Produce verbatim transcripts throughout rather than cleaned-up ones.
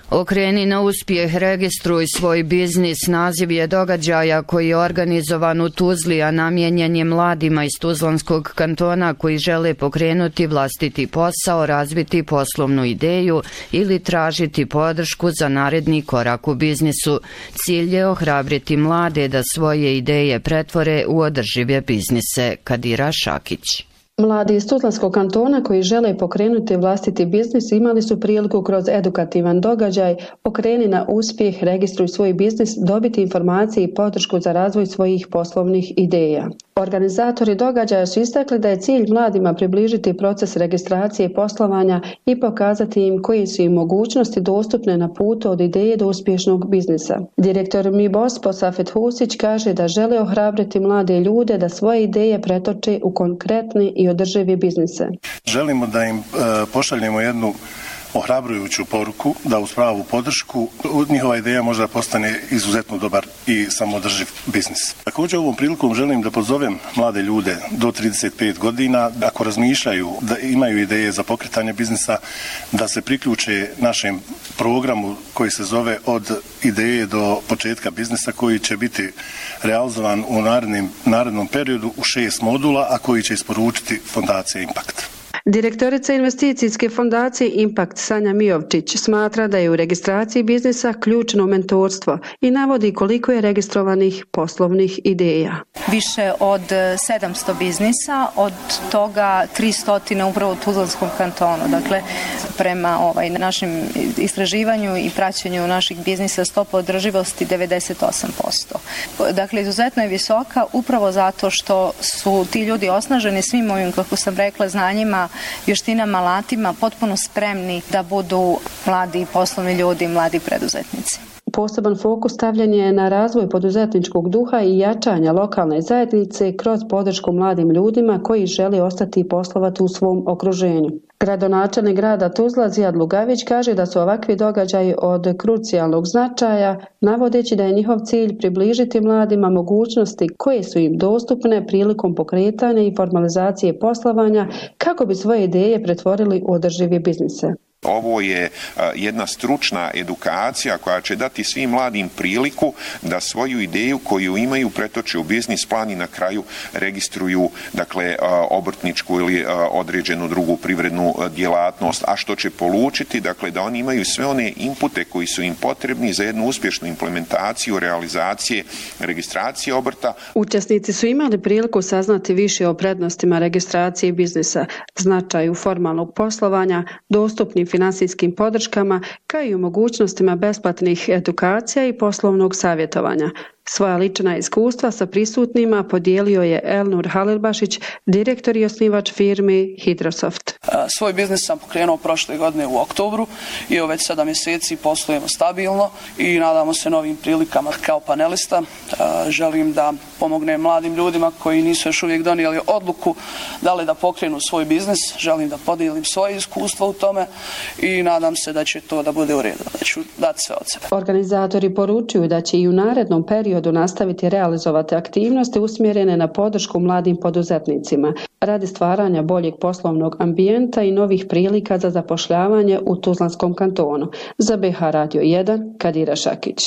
Okreni na uspjeh, registruj svoj biznis. Naziv je događaja koji je organizovan u Tuzli, a namijenjen je mladima iz Tuzlanskog kantona koji žele pokrenuti vlastiti posao, razviti poslovnu ideju ili tražiti podršku za naredni korak u biznisu. Cilj je ohrabriti mlade da svoje ideje pretvore u održive biznise. Kadira Šakić. Mladi iz Tuzlanskog kantona koji žele pokrenuti vlastiti biznis imali su priliku kroz edukativan događaj Okreni na uspjeh, registruj svoj biznis, dobiti informacije i podršku za razvoj svojih poslovnih ideja. Organizatori događaja su istakli da je cilj mladima približiti proces registracije i poslovanja i pokazati im koje su im mogućnosti dostupne na putu od ideje do uspješnog biznisa. Direktor MIBOSPO Safet Husić kaže da žele ohrabriti mlade ljude da svoje ideje pretoče u konkretne i održive biznise. Želimo da im e, pošaljemo jednu ohrabrujuću poruku, da uz pravu podršku njihova ideja možda postane izuzetno dobar i samodrživ biznis. Također ovom prilikom želim da pozovem mlade ljude do trideset pet godina, ako razmišljaju da imaju ideje za pokretanje biznisa, da se priključe našem programu koji se zove Od ideje do početka biznisa, koji će biti realizovan u narednim, narednom periodu u šest modula, a koji će isporučiti Fondacija Impact. Direktorica investicijske fondacije Impact Sanja Mijovčić smatra da je u registraciji biznisa ključno mentorstvo i navodi koliko je registrovanih poslovnih ideja. Više od sedamsto biznisa, od toga tristo upravo u Tuzlanskom kantonu. Dakle, prema ovaj, našem istraživanju i praćenju naših biznisa stopa održivosti devedeset osam posto. Dakle, izuzetno je visoka upravo zato što su ti ljudi osnaženi svim ovim, kako sam rekla, znanjima, vještinama, alatima, potpuno spremni da budu mladi poslovni ljudi, mladi preduzetnici. Poseban fokus stavljen je na razvoj poduzetničkog duha i jačanja lokalne zajednice kroz podršku mladim ljudima koji žele ostati i poslovati u svom okruženju. Gradonačelnik grada Tuzla Zijad Lugavić kaže da su ovakvi događaji od krucijalnog značaja, navodeći da je njihov cilj približiti mladima mogućnosti koje su im dostupne prilikom pokretanja i formalizacije poslovanja kako bi svoje ideje pretvorili u održive biznise. Ovo je jedna stručna edukacija koja će dati svim mladim priliku da svoju ideju koju imaju pretoče u biznis plan i na kraju registruju, dakle, obrtničku ili određenu drugu privrednu djelatnost, a što će polučiti, dakle, da oni imaju sve one inpute koji su im potrebni za jednu uspješnu implementaciju, realizacije, registracije obrta. Učesnici su imali priliku saznati više o prednostima registracije biznisa, značaju formalnog poslovanja, dostupnim finansijskim podrškama, kao i u mogućnostima besplatnih edukacija i poslovnog savjetovanja. Svoja lična iskustva sa prisutnima podijelio je Elnur Halilbašić, direktor i osnivač firmi Hidrosoft. Svoj biznis sam pokrenuo prošle godine u oktobru i evo već sedam mjeseci poslujemo stabilno i nadamo se novim prilikama. Kao panelista želim da pomognem mladim ljudima koji nisu još uvijek donijeli odluku da li da pokrenu svoj biznis. Želim da podijelim svoje iskustvo u tome i nadam se da će to da bude u redu, da ću dati sve od sebe. Organizatori poručuju da će i u narednom periodu nastaviti realizovati aktivnosti usmjerene na podršku mladim poduzetnicima radi stvaranja boljeg poslovnog ambijenta i novih prilika za zapošljavanje u Tuzlanskom kantonu. Za B H Radio jedan, Kadira Šakić.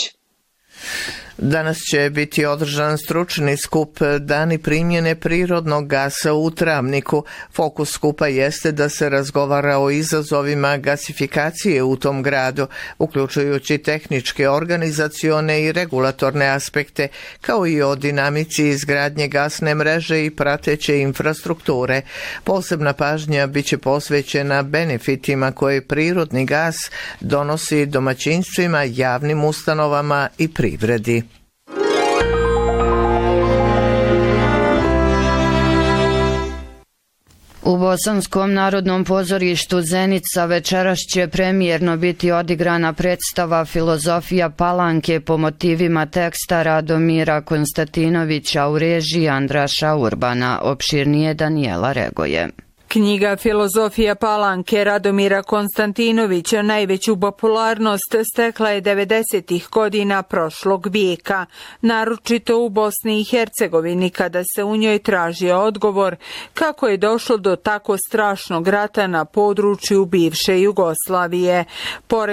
Danas će biti održan stručni skup Dani primjene prirodnog gasa u Travniku. Fokus skupa jeste da se razgovara o izazovima gasifikacije u tom gradu, uključujući tehničke, organizacione i regulatorne aspekte, kao i o dinamici izgradnje gasne mreže i prateće infrastrukture. Posebna pažnja biće posvećena benefitima koje prirodni gas donosi domaćinstvima, javnim ustanovama i privredi. U Bosanskom narodnom pozorištu Zenica večeras će premijerno biti odigrana predstava Filozofija Palanke po motivima teksta Radomira Konstantinovića u režiji Andraša Urbana, opširnije Danijela Regoje. Knjiga Filozofija Palanke Radomira Konstantinovića najveću popularnost stekla je devedesetih godina prošlog vijeka, naročito u Bosni i Hercegovini kada se u njoj tražio odgovor kako je došlo do tako strašnog rata na području bivše Jugoslavije. Pored